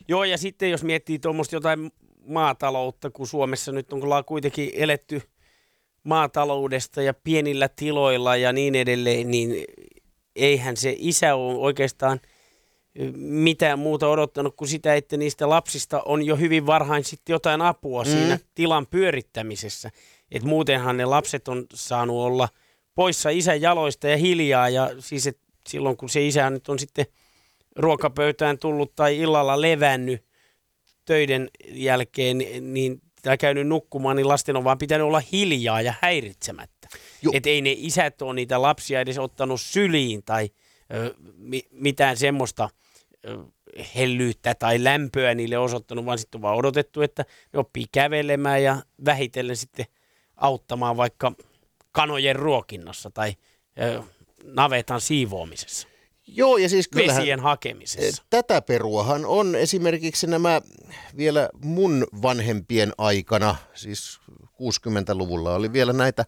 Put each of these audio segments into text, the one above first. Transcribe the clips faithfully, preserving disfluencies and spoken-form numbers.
Joo, ja sitten jos miettii tuommoista jotain maataloutta, kun Suomessa nyt on kuitenkin eletty maataloudesta ja pienillä tiloilla ja niin edelleen, niin eihän se isä ole oikeastaan mitään muuta odottanut kuin sitä, että niistä lapsista on jo hyvin varhain sitten jotain apua mm. siinä tilan pyörittämisessä. Että muutenhan ne lapset on saanut olla poissa isän jaloista ja hiljaa, ja siis et silloin kun se isä nyt on sitten ruokapöytään tullut tai illalla levännyt töiden jälkeen, niin tai käynyt nukkumaan, niin lasten on vaan pitänyt olla hiljaa ja häiritsemättä. Että ei ne isät ole niitä lapsia edes ottanut syliin tai ö, mi- mitään semmoista ö, hellyyttä tai lämpöä niille osoittanut, vaan sitten on vaan odotettu, että ne oppii kävelemään ja vähitellen sitten auttamaan vaikka kanojen ruokinnassa tai ö, navetan siivoamisessa. Joo, ja siis kyllähän vesien hakemisessa. Tätä peruahan on esimerkiksi nämä vielä mun vanhempien aikana, siis kuusikymmentäluvulla oli vielä näitä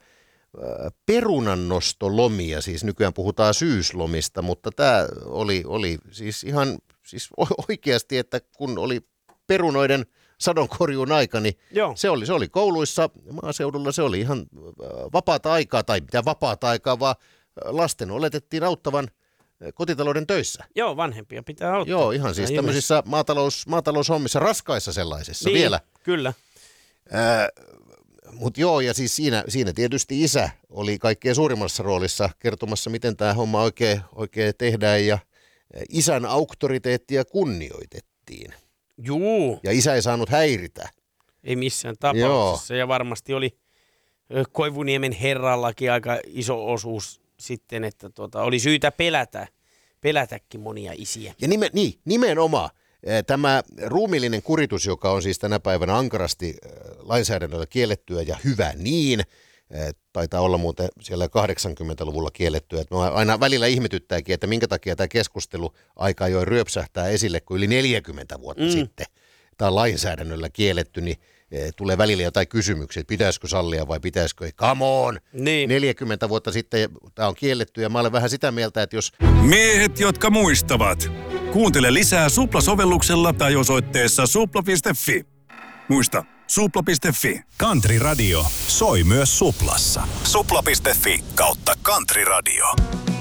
perunannostolomia, siis nykyään puhutaan syyslomista, mutta tämä oli, oli siis ihan siis oikeasti, että kun oli perunoiden sadonkorjuun aika, niin se oli, se oli kouluissa, maaseudulla se oli ihan vapaata aikaa, tai mitä vapaata aikaa, vaan lasten oletettiin auttavan kotitalouden töissä. Joo, vanhempia pitää auttaa. Joo, ihan siis tämmöisissä maatalous, maataloushommissa, raskaissa sellaisissa niin, vielä. Kyllä. Äh, Mutta joo, ja siis siinä, siinä tietysti isä oli kaikkein suurimmassa roolissa kertomassa, miten tämä homma oikein, oikein tehdään, ja isän auktoriteettia kunnioitettiin. Juu. Ja isä ei saanut häiritä. Ei missään tapauksessa, joo. Ja varmasti oli Koivuniemen herrallakin aika iso osuus sitten, että tuota, oli syytä pelätä, pelätäkin monia isiä. Ja nime, niin, nimenomaan tämä ruumiillinen kuritus, joka on siis tänä päivänä ankarasti lainsäädännöllä kiellettyä ja hyvä niin, taitaa olla muuten siellä kahdeksankymmentäluvulla kiellettyä, että aina välillä ihmetyttääkin, että minkä takia tämä keskustelu aika ajoin ryöpsähtää esille, kun yli neljäkymmentä vuotta mm. sitten tämä on lainsäädännöllä kielletty, niin tulee välillä jotain kysymyksiä, että pitäisikö sallia vai pitäisikö ei. Come on! Niin. neljäkymmentä vuotta sitten tämä on kielletty ja mä olen vähän sitä mieltä, että jos... Miehet, jotka muistavat. Kuuntele lisää Supla-sovelluksella tai osoitteessa supla piste fi. Muista, supla piste fi. Country Radio soi myös Suplassa. supla piste fi kautta Country Radio.